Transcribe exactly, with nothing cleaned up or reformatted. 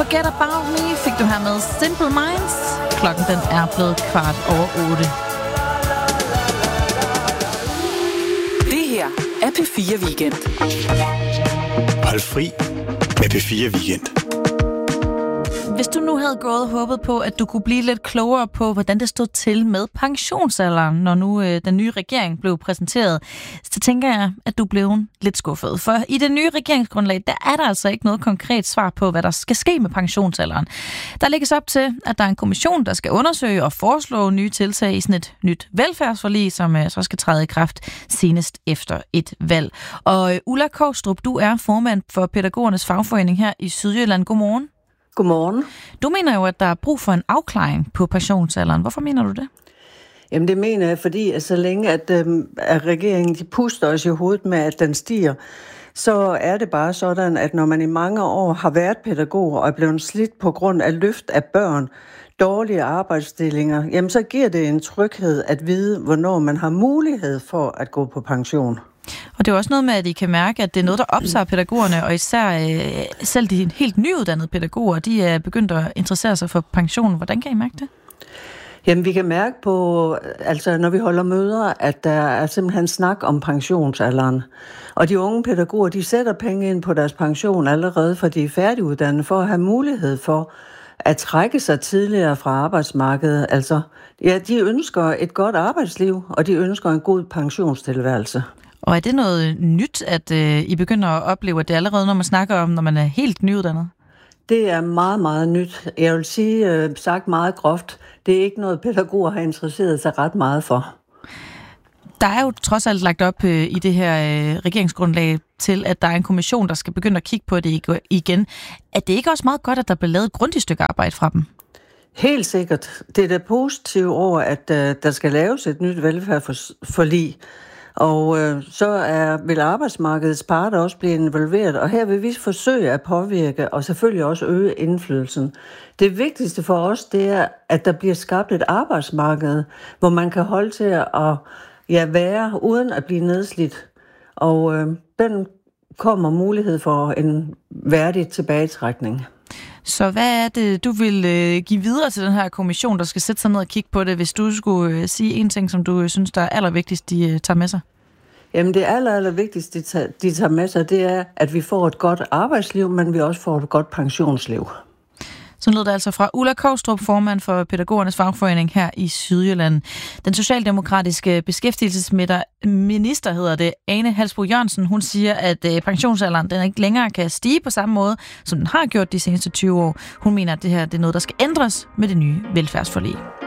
Forget About Me fik du her med Simple Minds. Klokken den er blevet kvart over otte. Det her er P fire Weekend. Hold fri med P fire Weekend. Hvis du nu havde gået og håbet på, at du kunne blive lidt klogere på, hvordan det stod til med pensionsalderen, når nu øh, den nye regering blev præsenteret, så tænker jeg, at du blev lidt skuffet. For i det nye regeringsgrundlag, der er der altså ikke noget konkret svar på, hvad der skal ske med pensionsalderen. Der lægges op til, at der er en kommission, der skal undersøge og foreslå nye tiltag i sådan et nyt velfærdsforlig, som øh, så skal træde i kraft senest efter et valg. Og øh, Ulla Kovstrup, du er formand for Pædagogernes Fagforening her i Sydjylland. Godmorgen. Godmorgen. Du mener jo, at der er brug for en afklaring på pensionsalderen. Hvorfor mener du det? Jamen det mener jeg, fordi at så længe at, øhm, at regeringen de puster os i hovedet med, at den stiger, så er det bare sådan, at når man i mange år har været pædagog og er blevet slidt på grund af løft af børn, dårlige arbejdsstillinger, jamen så giver det en tryghed at vide, hvornår man har mulighed for at gå på pension. Og det er også noget med, at I kan mærke, at det er noget, der optager pædagogerne, og især øh, selv de helt nyuddannede pædagoger, de er begyndt at interessere sig for pensionen. Hvordan kan I mærke det? Jamen vi kan mærke på, altså når vi holder møder, at der er simpelthen snak om pensionsalderen. Og de unge pædagoger, de sætter penge ind på deres pension allerede, for de er færdiguddannede, for at have mulighed for at trække sig tidligere fra arbejdsmarkedet. Altså, ja, de ønsker et godt arbejdsliv, og de ønsker en god pensionstilværelse. Og er det noget nyt, at øh, I begynder at opleve, at det allerede, når man snakker om, når man er helt nyuddannet? Det er meget, meget nyt. Jeg vil sige, øh, sagt meget groft, det er ikke noget, pædagoger har interesseret sig ret meget for. Der er jo trods alt lagt op øh, i det her øh, regeringsgrundlag til, at der er en kommission, der skal begynde at kigge på det igen. Er det ikke også meget godt, at der bliver lavet et grundigt stykke arbejde fra dem? Helt sikkert. Det er da positivt over, at øh, der skal laves et nyt velfærdsforlig. Og øh, så er, vil arbejdsmarkedets parter også blive involveret, og her vil vi forsøge at påvirke og selvfølgelig også øge indflydelsen. Det vigtigste for os, det er, at der bliver skabt et arbejdsmarked, hvor man kan holde til at ja, være uden at blive nedslidt. Og øh, den kommer mulighed for en værdig tilbagetrækning. Så hvad er det, du vil øh, give videre til den her kommission, der skal sætte sig ned og kigge på det, hvis du skulle øh, sige en ting, som du øh, synes, der er allervigtigst, de øh, tager med sig? Jamen det aller, aller vigtigste, de tager, de tager med sig, det er, at vi får et godt arbejdsliv, men vi også får et godt pensionsliv. Så lød det altså fra Ulla Kovstrup, formand for Pædagogernes Fagforening her i Sydjylland. Den socialdemokratiske beskæftigelsesminister, hedder det, Ane Halsboe Jørgensen, hun siger, at pensionsalderen den ikke længere kan stige på samme måde, som den har gjort de seneste tyve år. Hun mener, at det her det er noget, der skal ændres med det nye velfærdsforlig.